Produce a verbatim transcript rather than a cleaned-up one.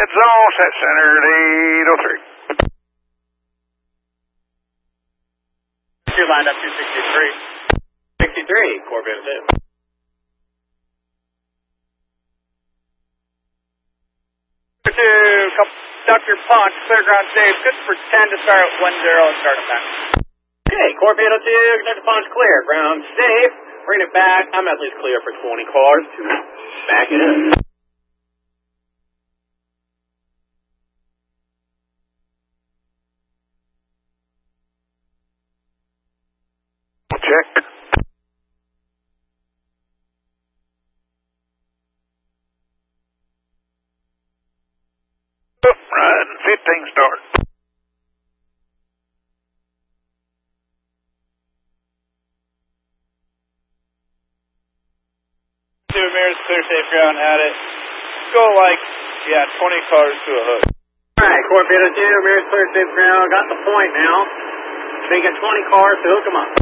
Heads on, set centered eight oh three. You're lined up two sixty-three. sixty-three, Corvette two. Two, Doctor Ponch, clear ground safe, good for ten to start at one zero and start it back. Okay, Corvette two, Doctor Ponch clear, ground safe, bring it back. I'm at least clear for twenty cars to back it up. Check. Riding fifteen start. Two mirrors, clear safe ground, had it. Go like, yeah, twenty cars to a hook. Alright, Corvette two, mirrors clear safe ground, got the point now. So you got twenty cars to hook them up.